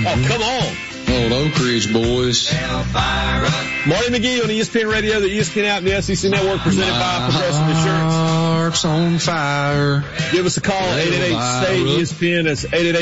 Oh, come on. Old Oak Ridge boys. Marty McGee on ESPN Radio, the ESPN app, and the SEC Network, presented by Progressive Insurance. Heart's on fire. Give us a call, 888-STAY-ESPN. That's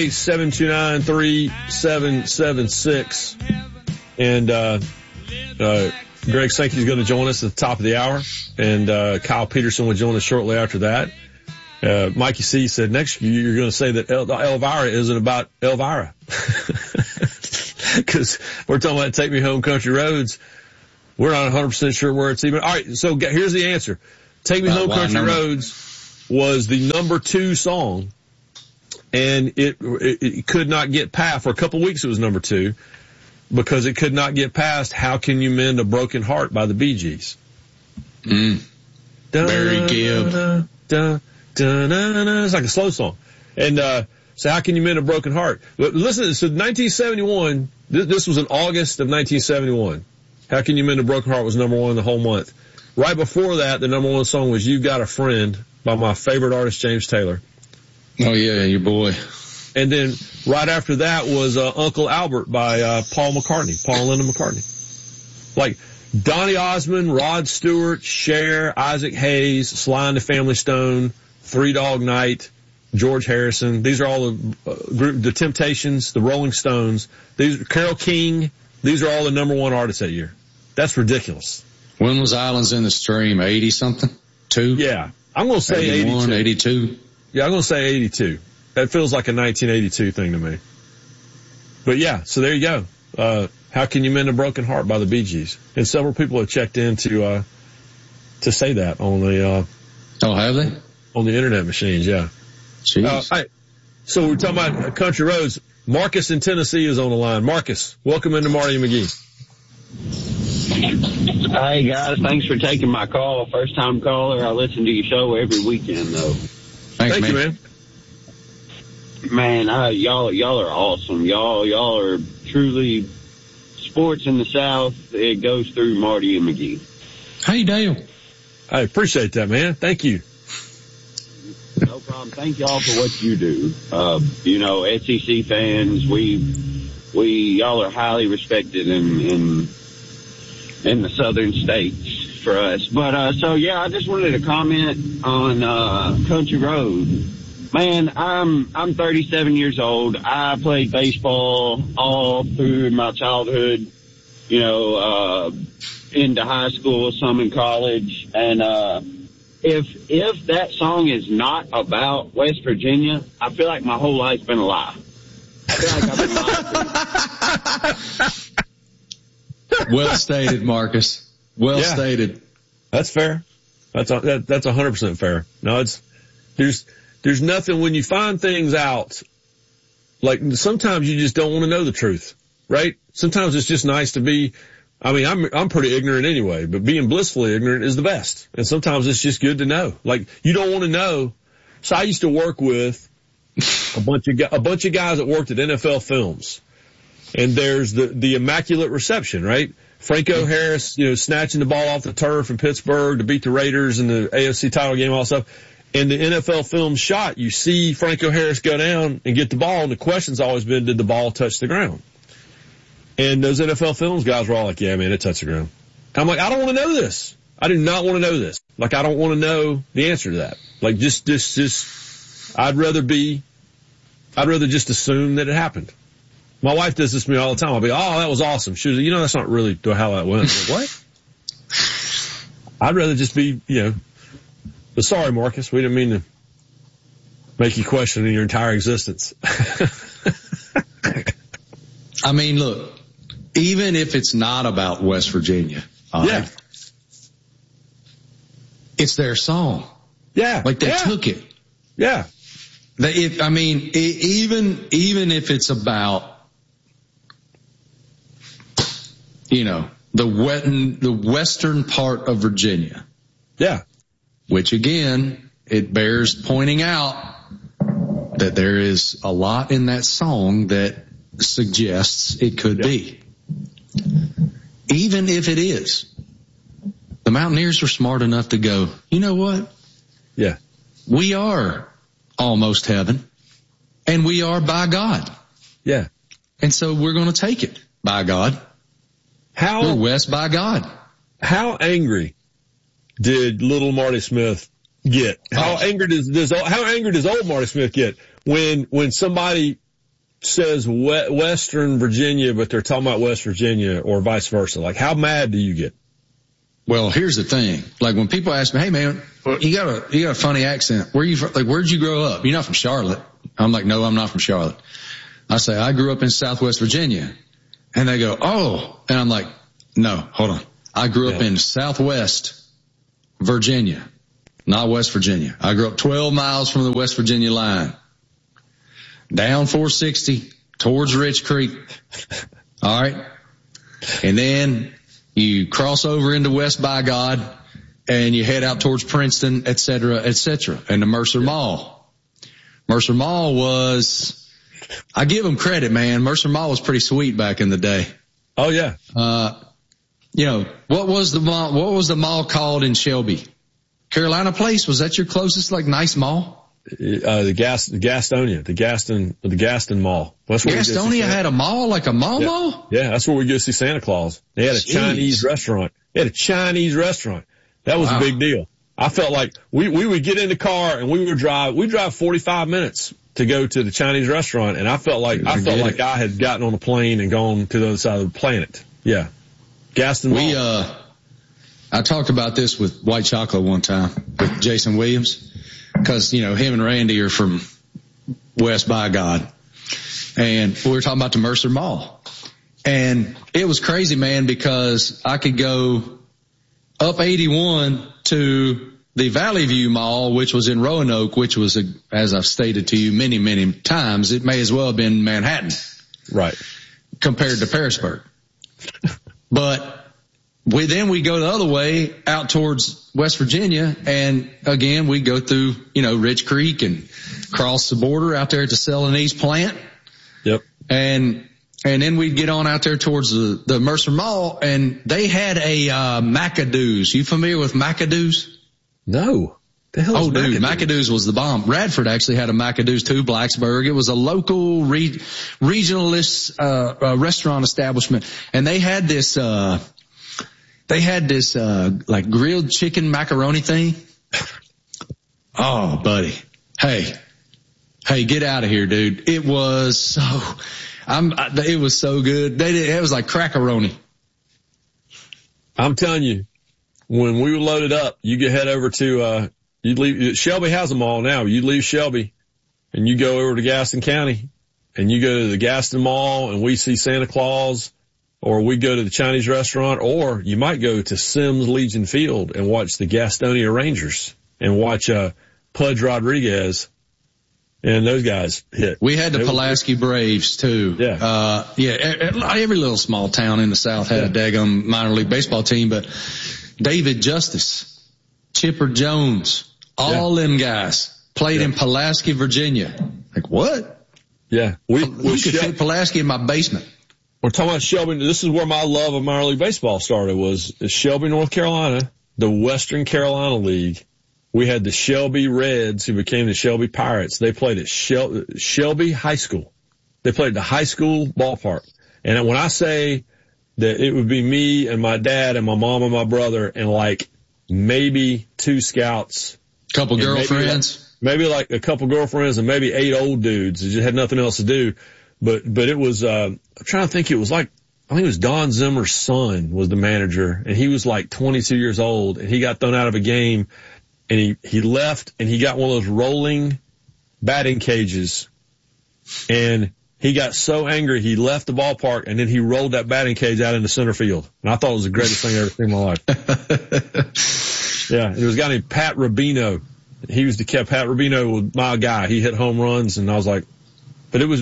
888-729-3776. And Greg Sankey's going to join us at the top of the hour, and Kyle Peterson will join us shortly after that. Mikey C said next year you're going to say that Elvira isn't about Elvira. Because we're talking about Take Me Home Country Roads. We're not 100% sure where it's even. All right, so here's the answer. Take Me Home Country Roads was the number 2 song, and it could not get past. For a couple weeks it was number 2 because it could not get past How Can You Mend a Broken Heart by the Bee Gees. Barry Gibb. It's like a slow song. And so How Can You Mend a Broken Heart? But listen, so 1971, this was in August of 1971. How Can You Mend a Broken Heart was number 1 the whole month. Right before that, the number 1 song was You've Got a Friend by my favorite artist, James Taylor. Oh, yeah, your boy. And then right after that was Uncle Albert by Paul and Linda McCartney. Like Donny Osmond, Rod Stewart, Cher, Isaac Hayes, Sly and the Family Stone, Three Dog Night, George Harrison. These are all the Temptations, the Rolling Stones. Carole King. These are all the number 1 artists that year. That's ridiculous. When was Islands in the Stream? 80 something? 2? Yeah. I'm going to say 81, 82. 82. Yeah, I'm going to say 82. That feels like a 1982 thing to me. But yeah, so there you go. How Can You Mend a Broken Heart by the Bee Gees. And several people have checked in to say that on the, oh, have they? On the internet machines, yeah. Jeez. Right. So we're talking about country roads. Marcus in Tennessee is on the line. Marcus, welcome into Marty McGee. Hey guys, thanks for taking my call. First time caller. I listen to your show every weekend though. Thanks, Thank you, man. Man, y'all are awesome. Y'all are truly sports in the South. It goes through Marty and McGee. Hey, Dale. I appreciate that, man. Thank you. No problem. Thank y'all for what you do. SEC fans, y'all are highly respected in the southern states for us. But, I just wanted to comment on, Country Road. Man, I'm 37 years old. I played baseball all through my childhood, into high school, some in college. And, if that song is not about West Virginia, I feel like my whole life's been a lie. I feel like I've been lying. Well stated, Marcus. Well stated. That's fair. That's 100% fair. No, there's nothing when you find things out, like sometimes you just don't want to know the truth, right? Sometimes it's just nice to be, I'm pretty ignorant anyway, but being blissfully ignorant is the best. And sometimes it's just good to know. Like you don't want to know. So I used to work with a bunch of guys that worked at NFL Films. And there's the immaculate reception, right? Franco Harris, snatching the ball off the turf in Pittsburgh to beat the Raiders in the AFC title game, all that stuff. And the NFL film shot, you see Franco Harris go down and get the ball, and the question's always been, did the ball touch the ground? And those NFL Films guys were all like, yeah, man, it touched the ground. And I'm like, I don't want to know this. I do not want to know this. Like, I don't want to know the answer to that. Like, just, I'd rather just assume that it happened. My wife does this to me all the time. I'll be, oh, that was awesome. She was like, that's not really how that went. Like, what? I'd rather just be, but sorry, Marcus, we didn't mean to make you question your entire existence. Look, even if it's not about West Virginia, it's their song. Yeah. Like they took it. Yeah. Even if it's about, the western part of Virginia. Yeah. Which again, it bears pointing out that there is a lot in that song that suggests it could be. Even if it is, the Mountaineers were smart enough to go, you know what? Yeah. We are almost heaven, and we are by God. Yeah. And so we're going to take it, by God. We're West by God. How angry did little Marty Smith get? How angry does old Marty Smith get when somebody says Western Virginia, but they're talking about West Virginia, or vice versa? Like, how mad do you get? Well, here's the thing. Like, when people ask me, hey man, you got a funny accent. Where you from? Like, where'd you grow up? You're not from Charlotte. I'm like, no, I'm not from Charlotte. I say, I grew up in Southwest Virginia. And they go, oh. And I'm like, no, hold on. I grew up in Southwest Virginia, not West Virginia. I grew up 12 miles from the West Virginia line, down 460 towards Rich Creek. All right. And then you cross over into West by God and you head out towards Princeton, et cetera, and the Mercer Mall. Mercer Mall was, I give them credit, man. Mercer Mall was pretty sweet back in the day. Oh yeah. What was the mall called in Shelby? Carolina Place? Was that your closest, like, nice mall? The Gaston Mall. That's where Gastonia had a mall, like a mall? Yeah, that's where we go see Santa Claus. They had a Chinese restaurant. That was a big deal. I felt like we would get in the car and we drive 45 minutes to go to the Chinese restaurant, and I felt like I had gotten on a plane and gone to the other side of the planet. Yeah. Gaston Mall. I talked about this with White Chocolate one time with Jason Williams, because, him and Randy are from West by God. And we were talking about the Mercer Mall. And it was crazy, man, because I could go up 81 to the Valley View Mall, which was in Roanoke, which was, as I've stated to you many, many times, it may as well have been Manhattan. Right. Compared to Pearisburg. But we go the other way out towards West Virginia, and again, we go through, Rich Creek and cross the border out there at the Celanese plant. Yep. And then we'd get on out there towards the Mercer Mall, and they had a McAdoo's. You familiar with McAdoo's? No. The hell is dude, McAdoo's was the bomb. Radford actually had a McAdoo's too, Blacksburg. It was a local regionalist restaurant establishment, and they had this like grilled chicken macaroni thing. Oh, buddy. Hey, get out of here, dude. It was so good. It was like crackaroni. I'm telling you, when we were loaded up, you could head over to, you'd leave, Shelby has them all now. You'd leave Shelby and you go over to Gaston County and you go to the Gaston Mall and we see Santa Claus, or we go to the Chinese restaurant, or you might go to Sims Legion Field and watch the Gastonia Rangers and watch, Pudge Rodriguez and those guys hit. We had the Pulaski Braves too. Yeah. Every little small town in the South had a daggum minor league baseball team, but David Justice, Chipper Jones, all them guys played in Pulaski, Virginia. Like, what? Yeah. We could fit Pulaski in my basement. We're talking about Shelby. This is where my love of minor league baseball started, was Shelby, North Carolina, the Western Carolina League. We had the Shelby Reds, who became the Shelby Pirates. They played at Shelby High School. They played at the high school ballpark. And when I say that it would be me and my dad and my mom and my brother and like maybe 2 scouts. Couple girlfriends. Maybe like a couple girlfriends and maybe 8 old dudes that just had nothing else to do. But it was, I'm trying to think, it was like, I think it was Don Zimmer's son was the manager, and he was like 22 years old, and he got thrown out of a game, and he left, and he got one of those rolling batting cages, and he got so angry he left the ballpark, and then he rolled that batting cage out into center field. And I thought it was the greatest thing I ever seen in my life. Yeah, there was a guy named Pat Rubino. He was Pat Rubino was my guy. He hit home runs, and I was like, we go.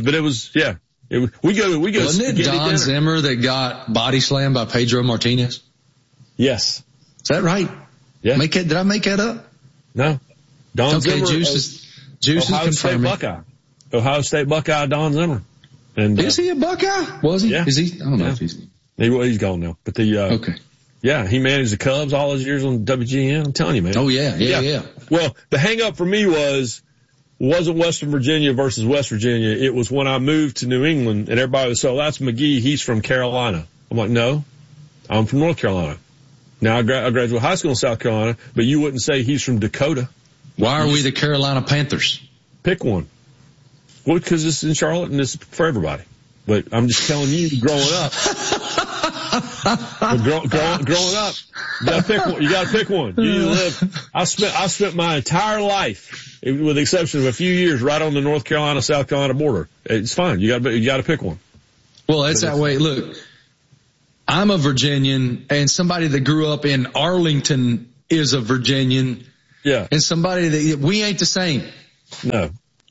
Wasn't it Don Zimmer that got body slammed by Pedro Martinez? Yes. Is that right? Yeah. Did I make that up? No. Don Zimmer. Juice is confirming. Ohio State Buckeye Don Zimmer. And is he a Buckeye? Was he? Yeah. Is he? I don't know if he's. He's gone now. But okay. Yeah, he managed the Cubs all his years on WGN. I'm telling you, man. Oh yeah. Well, the hang up for me was wasn't Western Virginia versus West Virginia. It was when I moved to New England and everybody was so that's McGee. He's from Carolina. I'm like, no, I'm from North Carolina. Now I graduated high school in South Carolina, but you wouldn't say he's from Dakota. Why are we the Carolina Panthers? Pick one. Well, because it's in Charlotte and it's for everybody. But I'm just telling you, growing up, growing up, you gotta pick one. You gotta pick one. You need to live. I spent my entire life, with the exception of a few years, right on the North Carolina, South Carolina border. It's fine. You gotta pick one. Well, it's that way. Look, I'm a Virginian, and somebody that grew up in Arlington is a Virginian. Yeah. And somebody that, we ain't the same. No.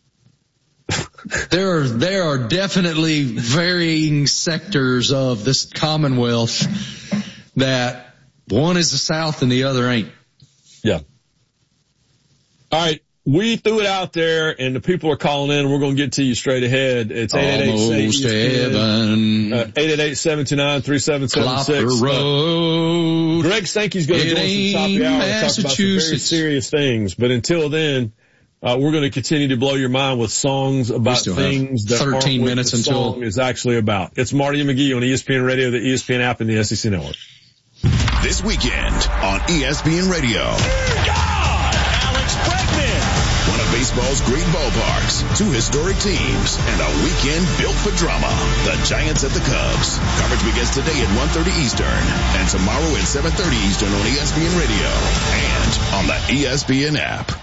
There are definitely varying sectors of this Commonwealth that one is the South and the other ain't. Yeah. All right. We threw it out there and the people are calling in and we're going to get to you straight ahead. It's 888-729-3776. Road. Greg Sankey's going to join us at the top of the hour and talk about some very serious things. But until then, we're going to continue to blow your mind with songs about things that 13 minutes until the song is actually about. It's Marty and McGee on ESPN Radio, the ESPN app, and the SEC Network. This weekend on ESPN Radio. Alex Bregman. One of baseball's great ballparks, two historic teams, and a weekend built for drama. The Giants at the Cubs. Coverage begins today at 1:30 Eastern and tomorrow at 7:30 Eastern on ESPN Radio and on the ESPN app.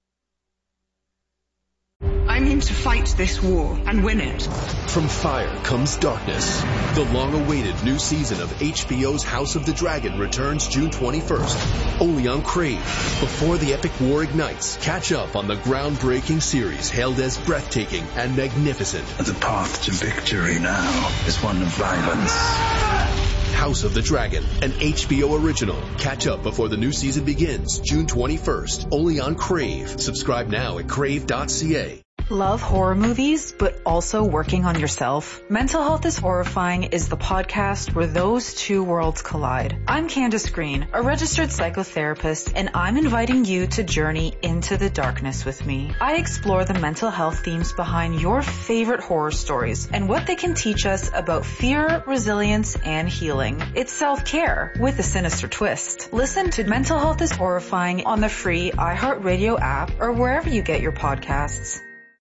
I'm in to fight this war and win it. From fire comes darkness. The long-awaited new season of HBO's House of the Dragon returns June 21st, only on Crave. Before the epic war ignites, catch up on the groundbreaking series hailed as breathtaking and magnificent. The path to victory now is one of violence. House of the Dragon, an HBO original. Catch up before the new season begins June 21st, only on Crave. Subscribe now at crave.ca. Love horror movies, but also working on yourself? Mental Health is Horrifying is the podcast where those two worlds collide. I'm Candace Green, a registered psychotherapist, and I'm inviting you to journey into the darkness with me. I explore the mental health themes behind your favorite horror stories and what they can teach us about fear, resilience, and healing. It's self-care with a sinister twist. Listen to Mental Health is Horrifying on the free iHeartRadio app or wherever you get your podcasts.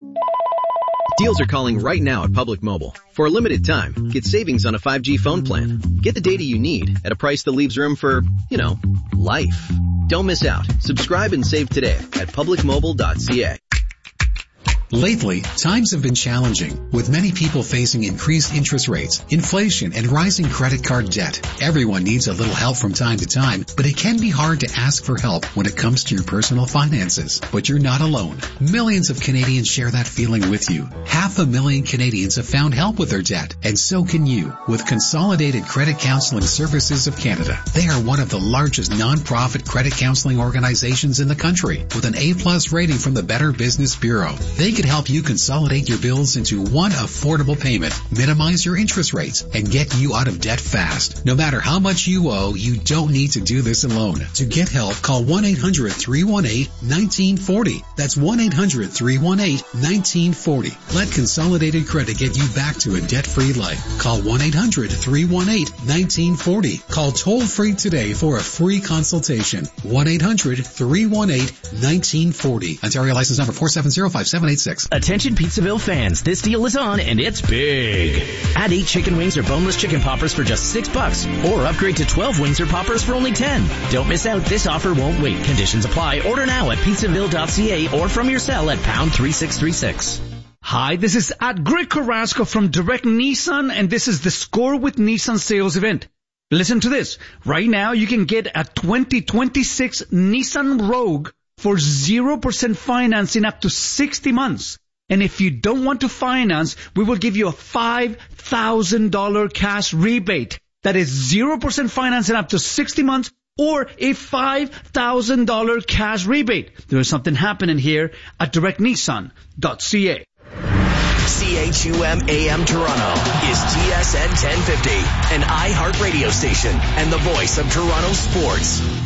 Deals are calling right now at Public Mobile. For a limited time, get savings on a 5G phone plan. Get the data you need at a price that leaves room for, life. Don't miss out. Subscribe and save today at publicmobile.ca. Lately, times have been challenging, with many people facing increased interest rates, inflation, and rising credit card debt. Everyone needs a little help from time to time, but it can be hard to ask for help when it comes to your personal finances. But you're not alone. Millions of Canadians share that feeling with you. 500,000 Canadians have found help with their debt, and so can you, with Consolidated Credit Counseling Services of Canada. They are one of the largest non-profit credit counseling organizations in the country, with an A+ rating from the Better Business Bureau. They could help you consolidate your bills into one affordable payment, minimize your interest rates, and get you out of debt fast. No matter how much you owe, you don't need to do this alone. To get help, call 1-800-318-1940. That's 1-800-318-1940. Let Consolidated Credit get you back to a debt-free life. Call 1-800-318-1940. Call toll-free today for a free consultation. 1-800-318-1940. Ontario license number 4705786. Attention Pizzaville fans, this deal is on and it's big. Add 8 chicken wings or boneless chicken poppers for just $6 or upgrade to 12 wings or poppers for only $10. Don't miss out. This offer won't wait. Conditions apply. Order now at pizzaville.ca or from your cell at pound 3636. Hi, this is Greg Carrasco from Direct Nissan, and this is the Score with Nissan sales event. Listen to this. Right now, you can get a 2026 Nissan Rogue for 0% financing up to 60 months. And if you don't want to finance, we will give you a $5,000 cash rebate. That is 0% financing up to 60 months or a $5,000 cash rebate. There is something happening here at directnissan.ca. CHUM AM Toronto is TSN 1050, an iHeart radio station and the voice of Toronto sports.